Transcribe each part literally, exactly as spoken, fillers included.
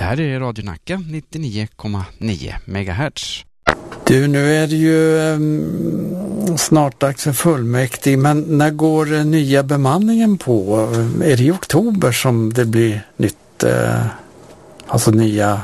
här är Radio Nacka nittionio komma nio megahertz. Du, nu är det ju um, snart dags för fullmäktige, men när går den nya bemanningen på? Är det i oktober som det blir nytt, uh, alltså nya,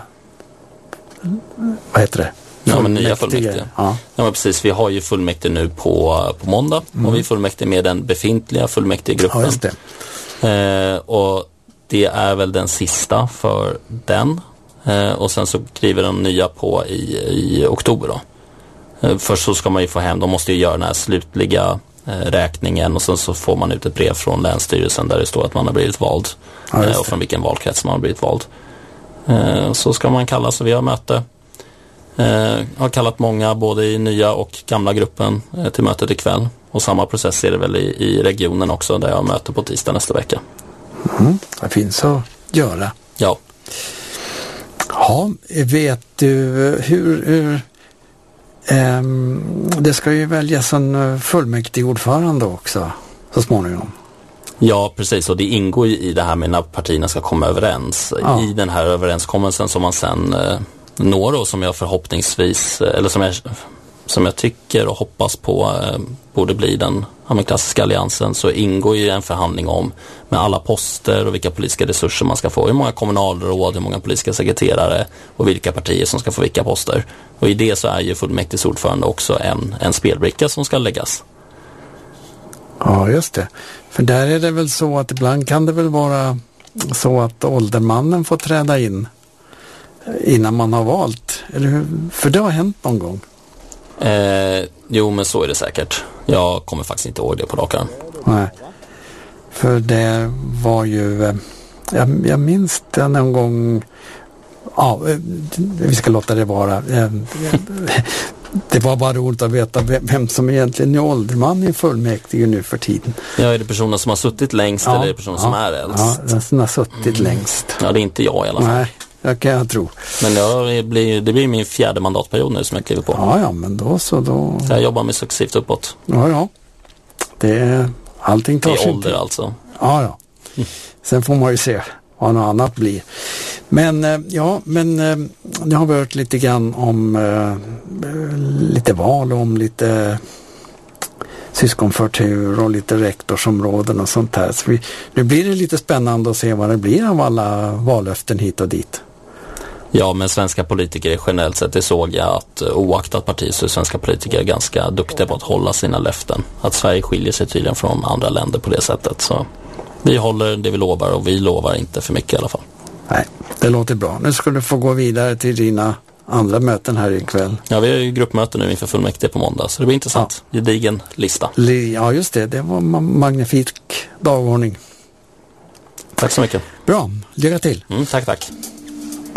vad heter det? Ja, men nya fullmäktige. Ja. Ja, men precis. Vi har ju fullmäktige nu på, på måndag mm. och vi fullmäktige med den befintliga fullmäktigegruppen. Ja, just det. Eh, och det är väl den sista för den. Eh, och sen så skriver de nya på i, i oktober då. Eh, först så ska man ju få hem, de måste ju göra den här slutliga eh, räkningen och sen så får man ut ett brev från Länsstyrelsen där det står att man har blivit vald. Ja, eh, och från vilken valkrets man har blivit vald. Eh, så ska man kalla, så vi har möte. Eh, har kallat många både i nya och gamla gruppen eh, till mötet ikväll. Och samma process är det väl i, i regionen också där jag har möte på tisdag nästa vecka. Mm, det finns att göra. Ja. Ja, vet du hur, hur ähm, det ska ju väljas en fullmäktig ordförande också så småningom. Ja, precis. Och det ingår ju i det här med när partierna ska komma överens. Ja. I den här överenskommelsen som man sen eh, når och som jag förhoppningsvis, eller som jag, som jag tycker och hoppas på eh, borde bli den ja, klassiska alliansen, så ingår ju en förhandling om med alla poster och vilka politiska resurser man ska få. Hur många kommunalråd, hur många politiska sekreterare och vilka partier som ska få vilka poster. Och i det så är ju fullmäktiges ordförande också en, en spelbricka som ska läggas. Ja, just det. För där är det väl så att ibland kan det väl vara så att åldermannen får träda in innan man har valt. Eller hur? För det har hänt någon gång. Eh, jo, men så är det säkert. Jag kommer faktiskt inte ihåg det på rakan. Nej. För det var ju... Eh, jag, jag minns det någon gång... Ja, eh, vi ska låta det vara. Eh, det var bara roligt att veta vem, vem som egentligen är ålderman i fullmäktige nu för tiden. Ja, är det personer som har suttit längst ja, eller är det personer ja, som är äldst? Ja, den som har suttit mm. längst. Ja, det är inte jag i alla fall. Nej. Det kan jag tro. Men jag blir, det blir min fjärde mandatperiod nu som jag kliver på. Ja, ja, men då så då... Jag jobbar mig successivt uppåt. Ja, ja. Det är... Allting tar sin tid. Det är ålder alltså. Ja, ja. Mm. Sen får man ju se vad något annat blir. Men, ja, men nu har vi hört lite grann om uh, lite val, om lite syskonförtur och lite rektorsområden och sånt här. Så vi, nu blir det lite spännande att se vad det blir av alla vallöften hit och dit. Ja, men svenska politiker är generellt sett, det såg jag att oaktat parti så är svenska politiker är ganska duktiga på att hålla sina löften. Att Sverige skiljer sig tydligen från andra länder på det sättet. Så vi håller det vi lovar och vi lovar inte för mycket i alla fall. Nej, det låter bra. Nu ska du få gå vidare till dina andra möten här ikväll. Ja, vi har ju gruppmöten nu inför fullmäktige på måndag, så det blir intressant. Ja. Gedigen lista. Ja, just det. Det var en magnifik dagordning. Tack så mycket. Bra, lycka till. Mm, tack, tack.